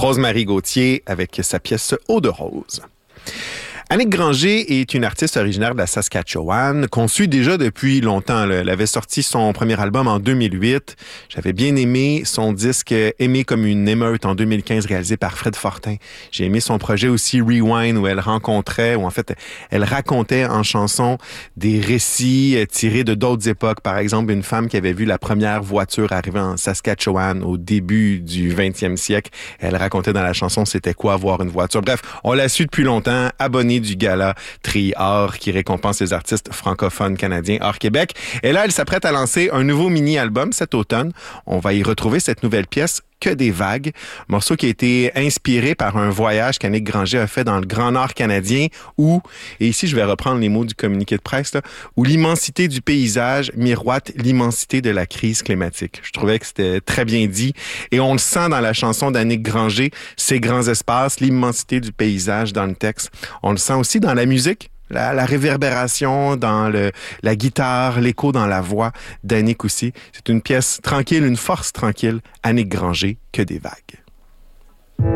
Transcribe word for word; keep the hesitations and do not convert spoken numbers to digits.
Rose-Marie Gauthier avec sa pièce « Eau de rose ». Annick Granger est une artiste originaire de la Saskatchewan, qu'on suit déjà depuis longtemps. Elle avait sorti son premier album en deux mille huit. J'avais bien aimé son disque « Aimé comme une émeute » en deux mille quinze, réalisé par Fred Fortin. J'ai aimé son projet aussi « Rewind » où elle rencontrait, ou en fait, elle racontait en chanson des récits tirés de d'autres époques. Par exemple, une femme qui avait vu la première voiture arriver en Saskatchewan au début du vingtième siècle. Elle racontait dans la chanson c'était quoi avoir une voiture. Bref, on la suit depuis longtemps, abonnée du gala Tri Art qui récompense les artistes francophones canadiens hors Québec. Et là, elle s'apprête à lancer un nouveau mini-album cet automne. On va y retrouver cette nouvelle pièce Que des vagues, morceau qui a été inspiré par un voyage qu'Annick Granger a fait dans le Grand Nord canadien où, et ici je vais reprendre les mots du communiqué de presse, là, où l'immensité du paysage miroite l'immensité de la crise climatique. Je trouvais que c'était très bien dit et on le sent dans la chanson d'Annick Granger, ces grands espaces, l'immensité du paysage dans le texte. On le sent aussi dans la musique. La, la réverbération dans le, la guitare, l'écho dans la voix d'Annick aussi. C'est une pièce tranquille, une force tranquille. Annick Granger, Que des vagues.